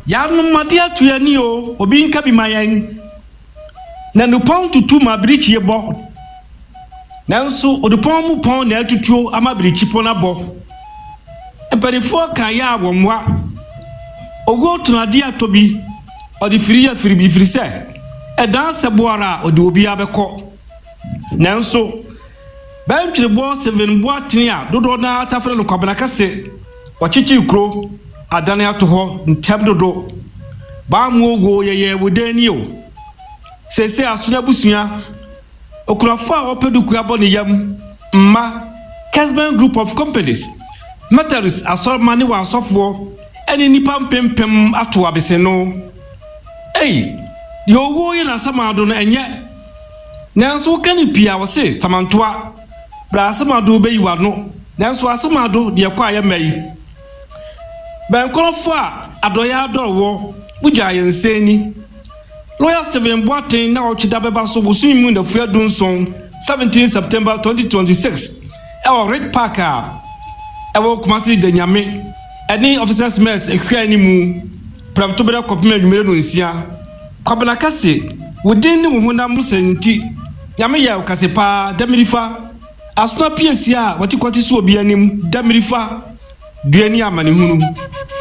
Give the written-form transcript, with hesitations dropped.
ya no made atuani o obi nka bi mayen na no pon tutu ma birichi ebo nanso odupon mu pon na atutuo ama birichi pon abo emperifo ka ya awomwa ogo tunade atobi odi firi bi firi se edan seboara odi obi abekọ nanso bantwere bo 7 bo atenia dodo na atafre no kwabena kase wachichi kro adane ato ho ntem dodo ba mu ogo yeye wodani o sese asuna busua okurafo a opeduku abo ne yam mma Kesben Group of Companies Metaris asormane wa asofo eni nipa mpempem ato abese no yo wo ye na samado no enye nanso kani pia wo se tamantoa bra samado be yiwa no nanso asamado de kwa ya mai ben kolofo a adoya adorwo buja yenseni Lawyer Stephen Boateng na ochida beba so busu mu na fu adunson 17 September 2026 Red Park ewo Kumasi de Nyame any officers mess ehwa mu pramto bere kopem adwumere no nsia kwabena kase wodin ni muhuna musanti Nyame ya kase pa damirifa asuna piesia watikoti so obi anim damirifa duani amane hunu